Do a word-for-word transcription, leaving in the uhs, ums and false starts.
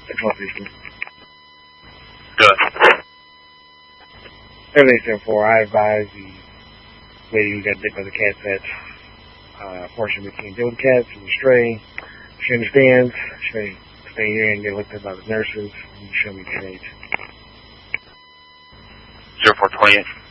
Good. Everything seven four, I advise the lady who got bit by the cat that uh, portion between deal with cats and the stray. She understands. She may stay here and get looked at by the nurses and show me the stage. zero four twenty-eight.